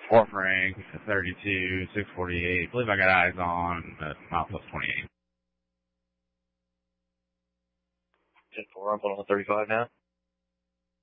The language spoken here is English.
Fourth rank, 32, 648. I believe I got eyes on mile plus 28. 10-4, I'm pulling on 35 now.